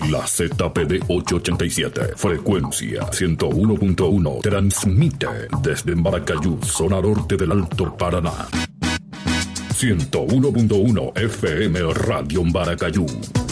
La ZPD 887, frecuencia 101.1, transmite desde Maracayú, zona norte del Alto Paraná. 101.1 FM Radio Maracayú.